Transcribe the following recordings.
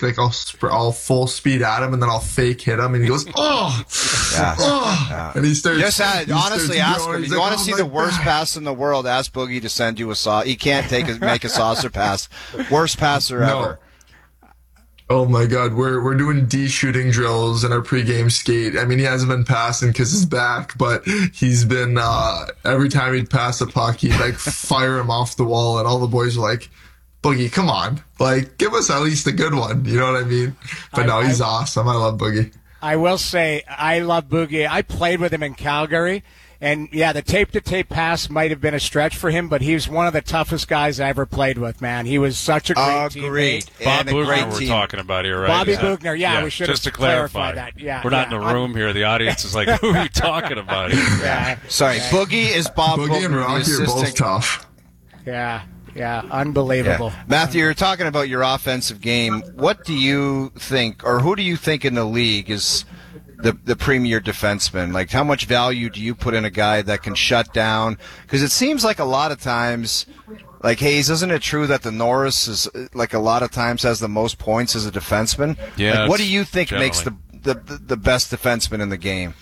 like I'll full speed at him and then I'll fake hit him and he goes, and he starts. Just honestly ask him. You want to see the worst pass in the world? Ask Boogie to send you a saucer. He can't make a saucer pass. Worst passer ever. Oh my God, we're doing shooting drills in our pregame skate. I mean, he hasn't been passing because he's back, but he's been every time he'd pass a puck, he'd like fire him off the wall, and all the boys are like, "Boogie, come on, like give us at least a good one." You know what I mean? But he's awesome. I love Boogie. I will say I love Boogie. I played with him in Calgary. And, yeah, the tape-to-tape pass might have been a stretch for him, but he was one of the toughest guys I ever played with, man. He was such a great teammate. Bob Bugner we're talking about here, right? Bobby Bugner, we should just have to clarify clarified that. Yeah, we're not in a room here. The audience is like, who are you talking about here? Yeah. Sorry, Boogie is Bob Bugner. Boogie and Rocky are both tough. Yeah, unbelievable. Yeah. Matthew, you're talking about your offensive game. What do you think, or who do you think in the league is the premier defenseman? Like, how much value do you put in a guy that can shut down? Because it seems like a lot of times, like, Hayes, isn't it true that the Norris is, like, a lot of times has the most points as a defenseman? Yeah. Like, what do you think makes the best defenseman in the game?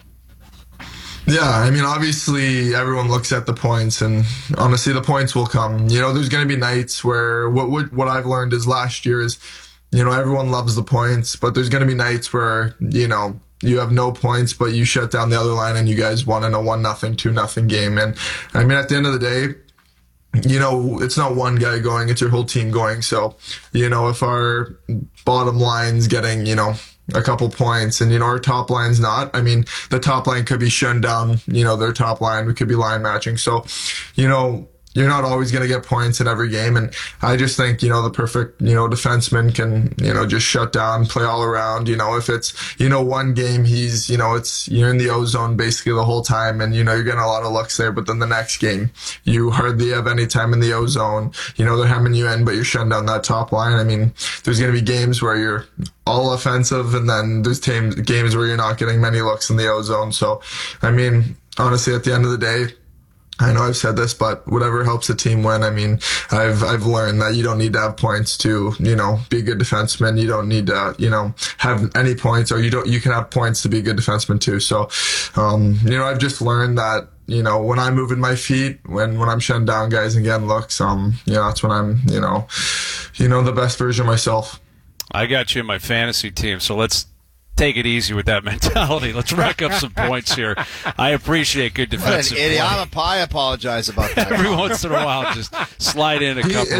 Yeah, I mean, obviously everyone looks at the points, and honestly, the points will come. You know, there's going to be nights where what I've learned is last year is, you know, everyone loves the points, but there's going to be nights where, you know, you have no points, but you shut down the other line and you guys won in a 1-0, 2-0 game. And I mean, at the end of the day, you know, it's not one guy going, it's your whole team going. So, you know, if our bottom line's getting, you know, a couple points and, you know, our top line's not, I mean, the top line could be shutting down, you know, their top line. We could be line matching. So, you know, you're not always going to get points in every game. And I just think, you know, the perfect, you know, defenseman can, you know, just shut down, play all around. You know, if it's, you know, one game he's, you know, you're in the O-zone basically the whole time and, you know, you're getting a lot of looks there. But then the next game, you hardly have any time in the O-zone. You know, they're hemming you in, but you're shutting down that top line. I mean, there's going to be games where you're all offensive and then there's games where you're not getting many looks in the O-zone. So, I mean, honestly, at the end of the day, I know I've said this, but whatever helps the team win. I mean, I've learned that you don't need to have points to, you know, be a good defenseman. You don't need to, you know, have any points, or you can have points to be a good defenseman too. So, you know, I've just learned that, you know, when I'm moving my feet, when I'm shutting down guys and getting looks, you know, that's when I'm, you know, the best version of myself. I got you in my fantasy team, so let's take it easy with that mentality. Let's rack up some points here. I appreciate good defensive play. I apologize about that. Every once in a while, just slide in a couple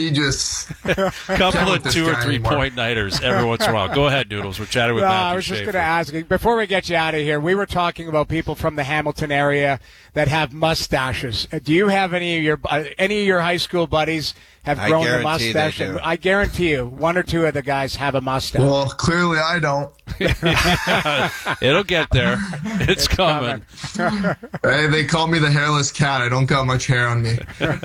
of 2 or 3 point nighters every once in a while. Go ahead, Noodles. We're chatting with Matthew I was just Schaefer. going to ask, before we get you out of here, we were talking about people from the Hamilton area that have mustaches. Do you have any of your high school buddies have grown a mustache? I guarantee you, 1 or 2 of the guys have a mustache. Well, clearly I don't. It'll get there. It's coming. Hey, they call me the hairless cat. I don't got much hair on me.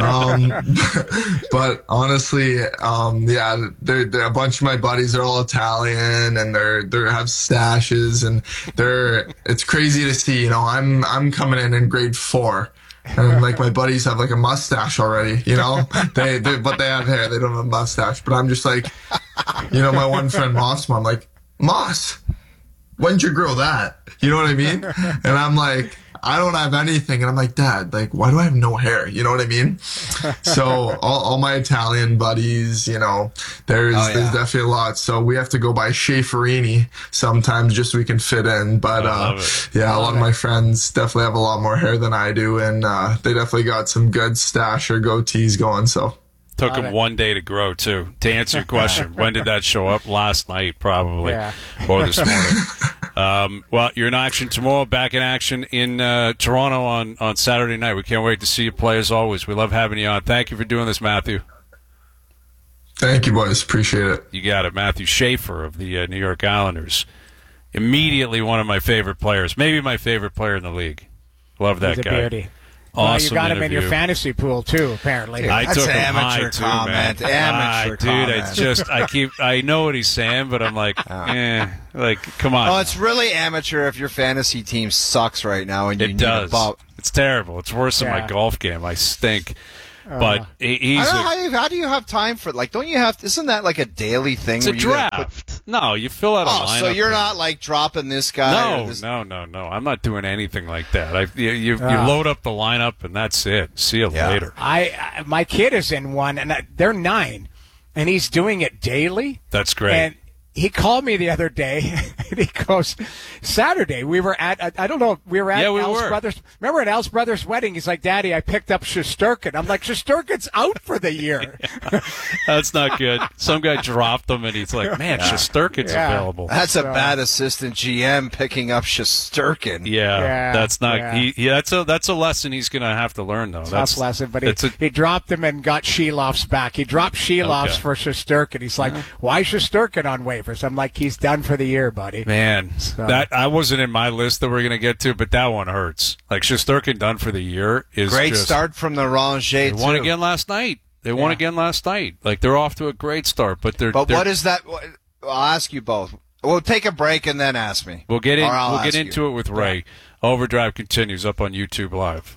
But honestly, yeah, they're a bunch of my buddies are all Italian and they have stashes and it's crazy to see. You know, I'm coming in grade 4. And like my buddies have like a mustache already, you know, but they have hair. They don't have a mustache. But I'm just like, you know, my one friend Moss, I'm like, Moss, when'd you grow that? You know what I mean? And I'm like, I don't have anything. And I'm like, Dad, like, why do I have no hair? You know what I mean? So all my Italian buddies, you know, there's definitely a lot. So we have to go by Schaeferini sometimes just so we can fit in. But yeah, a lot of my friends definitely have a lot more hair than I do. And they definitely got some good stash or goatees going. So. Took him 1 day to grow, too. To answer your question, when did that show up? Last night, probably, or this morning. Well, you're in action tomorrow, back in action in Toronto on Saturday night. We can't wait to see you play, as always. We love having you on. Thank you for doing this, Matthew. Thank you, boys. Appreciate it. You got it. Matthew Schaefer of the New York Islanders. Immediately one of my favorite players, maybe my favorite player in the league. Love that guy. Beauty. Awesome you got interview. him in your fantasy pool too, apparently. I That's took him amateur high too, comment. man. Amateur dude, comment. it's just I know what he's saying, but I'm like, like come on. Oh, it's really amateur if your fantasy team sucks right now and you it does. It's terrible. It's worse than my golf game. I stink. But he's. How do you have time for don't you have? Isn't that like a daily thing? It's a draft. No, you fill out a lineup. So you're not like dropping this guy. No. I'm not doing anything like that. You load up the lineup and that's it. See you later. My kid is in one, and they're 9, and he's doing it daily. That's great. And he called me the other day, and he goes, Saturday, we were at Al's Brothers. Remember at Al's Brothers' wedding? He's like, Daddy, I picked up Shesterkin. I'm like, Shesterkin's out for the year. That's not good. Some guy dropped him, and he's like, man, Shesterkin's available. That's a bad assistant GM picking up Shesterkin. Yeah, that's not. Yeah. That's a lesson he's going to have to learn, though. That's a lesson, but he dropped him and got Sheloff's back. He dropped Sheloff's for Shesterkin. He's like, why Shesterkin on waivers? I'm like, he's done for the year, buddy. Man, that I wasn't in my list that we're going to get to, but that one hurts. Like, Shesterkin done for the year is great start from the Ranger. They won again last night. Like, they're off to a great start, but they're. What is that? I'll ask you both. We'll take a break and then ask me. We'll get into it with Ray. Overdrive continues up on YouTube Live.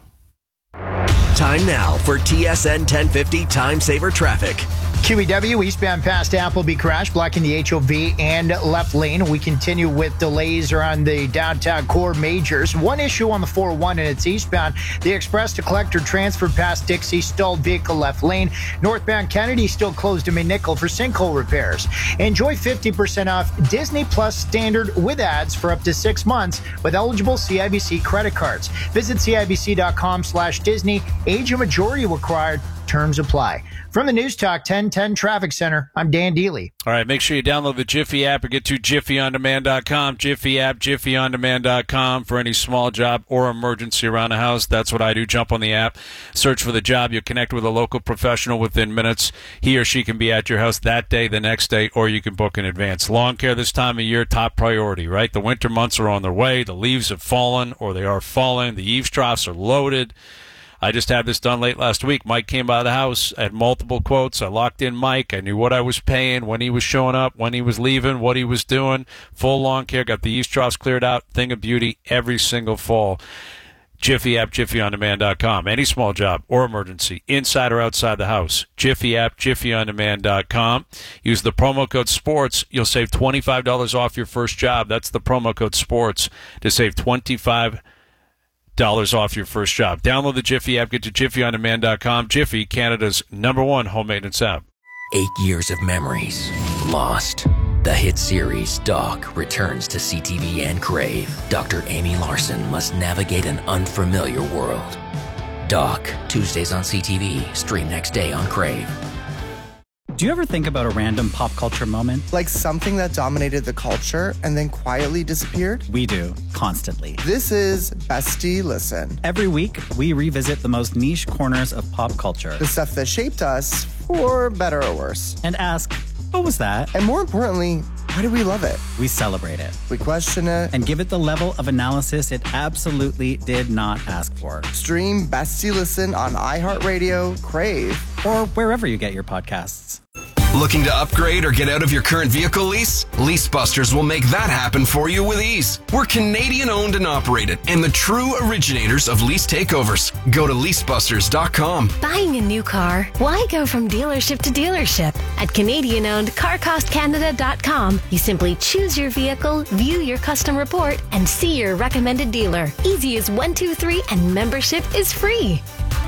Time now for TSN 1050 Time Saver Traffic. QEW eastbound past Appleby crash blocking the HOV and left lane. We continue with delays around the downtown core majors. One issue on the 401 and it's eastbound. The express to collector transferred past Dixie, stalled vehicle left lane. Northbound Kennedy still closed in McNichol for sinkhole repairs. Enjoy 50% off Disney Plus standard with ads for up to 6 months with eligible CIBC credit cards. Visit CIBC.com/Disney. Age and majority required. Terms apply. From the News Talk 1010 Traffic Center, I'm Dan Dealey. All right, make sure you download the Jiffy app or get to JiffyOnDemand.com. Jiffy app, JiffyOnDemand.com for any small job or emergency around the house. That's what I do. Jump on the app, search for the job. You'll connect with a local professional within minutes. He or she can be at your house that day, the next day, or you can book in advance. Lawn care this time of year, top priority, right? The winter months are on their way. The leaves have fallen, or they are falling. The eaves troughs are loaded. I just had this done late last week. Mike came by the house. I had multiple quotes. I locked in Mike. I knew what I was paying, when he was showing up, when he was leaving, what he was doing. Full lawn care. Got the eaves troughs cleared out. Thing of beauty every single fall. Jiffy app, JiffyOnDemand.com. Any small job or emergency, inside or outside the house. Jiffy app, JiffyOnDemand.com. Use the promo code SPORTS. You'll save $25 off your first job. That's the promo code SPORTS to save $25 off your first job. Download the Jiffy app. Get to JiffyOnDemand.com. Jiffy, Canada's #1 home maintenance app. 8 years of memories lost. The hit series Doc returns to CTV and Crave. Dr. Amy Larson must navigate an unfamiliar world. Doc, Tuesdays on CTV. Stream next day on Crave. Do you ever think about a random pop culture moment? Like something that dominated the culture and then quietly disappeared? We do, constantly. This is Bestie Listen. Every week, we revisit the most niche corners of pop culture. The stuff that shaped us, for better or worse. And ask, what was that? And more importantly, why do we love it? We celebrate it. We question it. And give it the level of analysis it absolutely did not ask for. Stream Bestie Listen on iHeartRadio, Crave, or wherever you get your podcasts. Looking to upgrade or get out of your current vehicle lease? LeaseBusters will make that happen for you with ease. We're Canadian owned and operated and the true originators of lease takeovers. Go to leasebusters.com. Buying a new car? Why go from dealership to dealership? At Canadian owned CarCostCanada.com, you simply choose your vehicle, view your custom report, and see your recommended dealer. Easy as 1, 2, 3, and membership is free.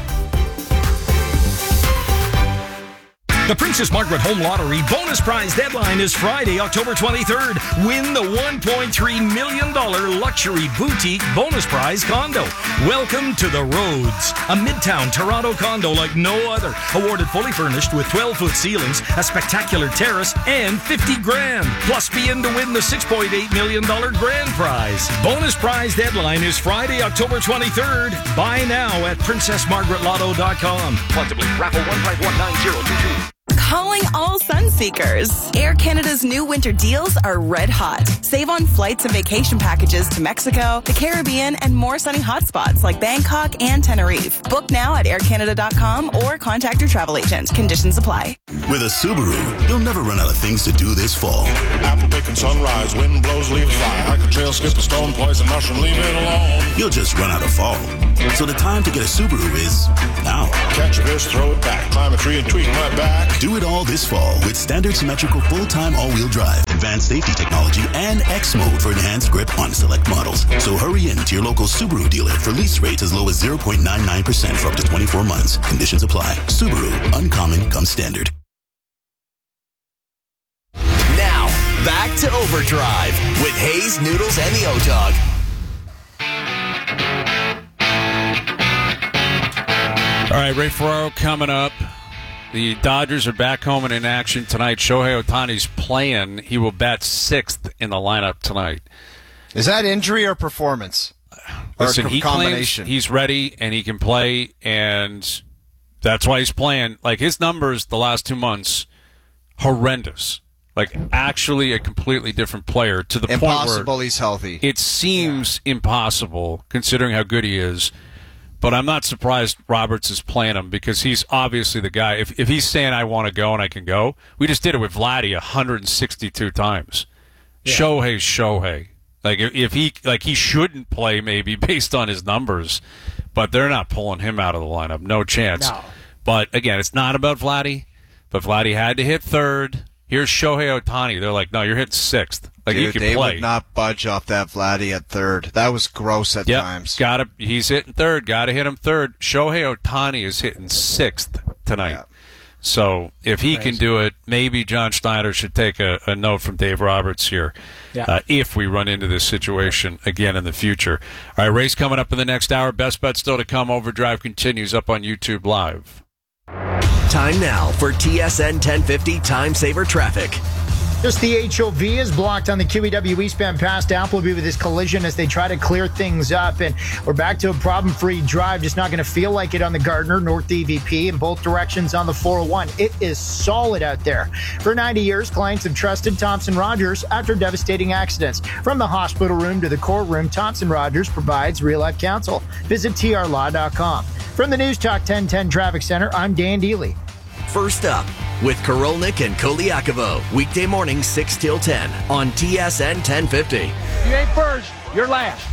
The Princess Margaret Home Lottery bonus prize deadline is Friday, October 23rd. Win the $1.3 million luxury boutique bonus prize condo. Welcome to the Rhodes, a midtown Toronto condo like no other. Awarded fully furnished with 12-foot ceilings, a spectacular terrace, and $50,000. Plus be in to win the $6.8 million grand prize. Bonus prize deadline is Friday, October 23rd. Buy now at PrincessMargaretLotto.com. Possibly raffle 1519022. Calling all sun seekers. Air Canada's new winter deals are red hot. Save on flights and vacation packages to Mexico, the Caribbean, and more sunny hotspots like Bangkok and Tenerife. Book now at aircanada.com or contact your travel agent. Conditions apply. With a Subaru, you'll never run out of things to do this fall. Apple picking sunrise, wind blows, leaves fly. I could trail skip a stone, poison mushroom, leave it alone. You'll just run out of fall. So the time to get a Subaru is now. Catch this, throw it back, climb a tree and tweak my back. Do it all this fall with standard symmetrical full-time all-wheel drive, advanced safety technology, and X mode for enhanced grip on select models. So hurry in to your local Subaru dealer for lease rates as low as 0.99% for up to 24 months. Conditions apply. Subaru, uncommon comes standard. Now, back to Overdrive with Hayes, Noodles, and the O-Dog. All right, Ray Ferraro coming up. The Dodgers are back home and in action tonight. Shohei Ohtani's playing. He will bat 6th in the lineup tonight. Is that injury or performance? Listen, or he claims he's ready and he can play, and that's why he's playing. Like, his numbers the last 2 months, horrendous. Like, actually a completely different player to the point where impossible he's healthy. It seems impossible considering how good he is. But I'm not surprised Roberts is playing him because he's obviously the guy. If he's saying I want to go and I can go, we just did it with Vladdy 162 times. Yeah. Shohei's Shohei. Like if he shouldn't play maybe based on his numbers, but they're not pulling him out of the lineup. No chance. No. But again, it's not about Vladdy. But Vladdy had to hit 3rd. Here's Shohei Ohtani. They're like, no, you're hitting 6th. Like, dude, you can they play. Would not budge off that Vladdy at 3rd. That was gross at times. He's hitting 3rd. Got to hit him 3rd. Shohei Ohtani is hitting 6th tonight. Yeah. So if he can do it, maybe John Schneider should take a note from Dave Roberts here. Yeah. If we run into this situation again in the future. All right, race coming up in the next hour. Best bet still to come. Overdrive continues up on YouTube Live. Time now for TSN 1050 Time Saver Traffic. Just the HOV is blocked on the QEW eastbound past Appleby with this collision as they try to clear things up. And we're back to a problem-free drive. Just not going to feel like it on the Gardner North EVP in both directions on the 401. It is solid out there. For 90 years, clients have trusted Thompson Rogers after devastating accidents. From the hospital room to the courtroom, Thompson Rogers provides real-life counsel. Visit trlaw.com. From the News Talk 1010 Traffic Center, I'm Dan Deely. First up, with Korolnik and Koliakovo, weekday morning 6 till 10 on TSN 1050. You ain't first, you're last.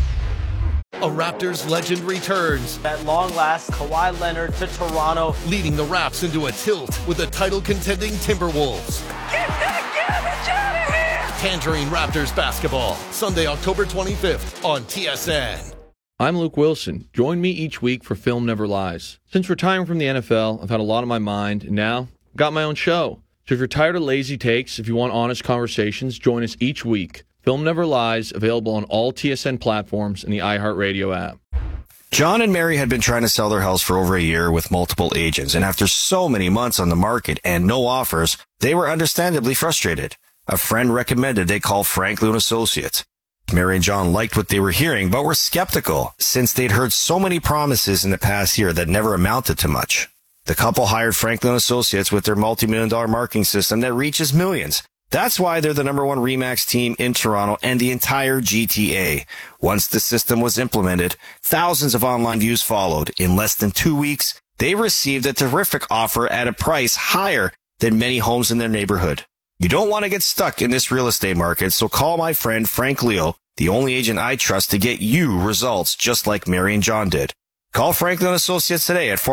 A Raptors legend returns. At long last, Kawhi Leonard to Toronto, leading the Raps into a tilt with the title-contending Timberwolves. Get that garbage out of here! Tangerine Raptors basketball, Sunday, October 25th on TSN. I'm Luke Wilson. Join me each week for Film Never Lies. Since retiring from the NFL, I've had a lot on my mind, and now I've got my own show. So if you're tired of lazy takes, if you want honest conversations, join us each week. Film Never Lies, available on all TSN platforms and the iHeartRadio app. John and Mary had been trying to sell their house for over a year with multiple agents, and after so many months on the market and no offers, they were understandably frustrated. A friend recommended they call Franklin Associates. Mary and John liked what they were hearing, but were skeptical since they'd heard so many promises in the past year that never amounted to much. The couple hired Franklin Associates with their multi-million-dollar marketing system that reaches millions. That's why they're the number one RE/MAX team in Toronto and the entire GTA. Once the system was implemented, thousands of online views followed. In less than 2 weeks, they received a terrific offer at a price higher than many homes in their neighborhood. You don't want to get stuck in this real estate market, so call my friend Frank Leo, the only agent I trust to get you results just like Mary and John did. Call Franklin Associates today at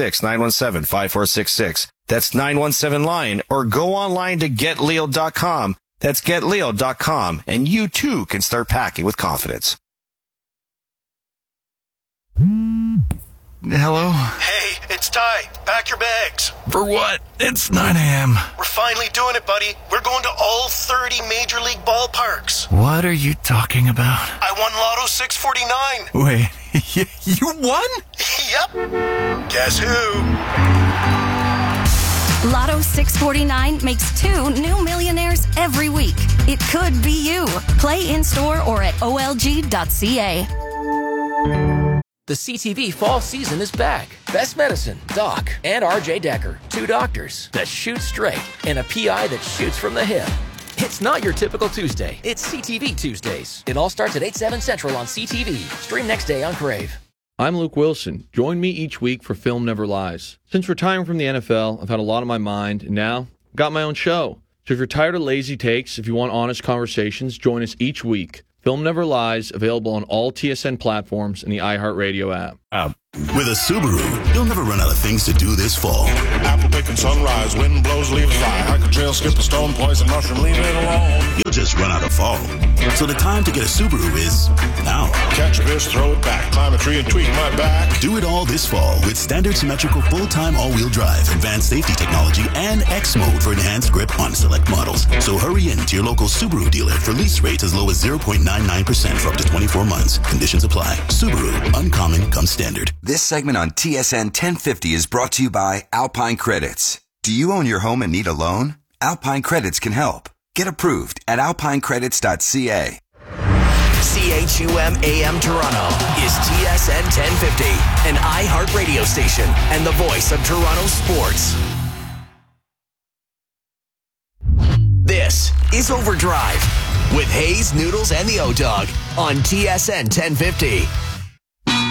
416-917-5466. That's 917-LION, or go online to getleo.com. That's getleo.com, and you too can start packing with confidence. Hello? Hey, it's Ty. Pack your bags. For what? It's 9 a.m. We're finally doing it, buddy. We're going to all 30 Major League ballparks. What are you talking about? I won Lotto 649. Wait, you won? Yep. Guess who? Lotto 649 makes 2 new millionaires every week. It could be you. Play in-store or at olg.ca. The CTV fall season is back. Best Medicine, Doc, and RJ Decker. 2 doctors that shoot straight and a PI that shoots from the hip. It's not your typical Tuesday. It's CTV Tuesdays. It all starts at 8/7 Central on CTV. Stream next day on Crave. I'm Luke Wilson. Join me each week for Film Never Lies. Since retiring from the NFL, I've had a lot on my mind, and now I've got my own show. So if you're tired of lazy takes, if you want honest conversations, join us each week. Film Never Lies, available on all TSN platforms and the iHeartRadio app. With a Subaru, you'll never run out of things to do this fall. Apple picking sunrise, wind blows, leaves fly. Hike a trail, skip a stone, poison mushroom, leave it alone. You'll just run out of fall. So the time to get a Subaru is now. Catch a fish, throw it back, climb a tree and tweak my back. Do it all this fall with standard symmetrical full-time all-wheel drive, advanced safety technology, and X mode for enhanced grip on select models. So hurry in to your local Subaru dealer for lease rates as low as 0.99% for up to 24 months. Conditions apply. Subaru, uncommon comes standard. This segment on TSN 1050 is brought to you by Alpine Credits. Do you own your home and need a loan? Alpine Credits can help. Get approved at alpinecredits.ca. CHUM AM Toronto is TSN 1050, an iHeart radio station and the voice of Toronto sports. This is Overdrive with Hayes, Noodles, and the O-Dog on TSN 1050.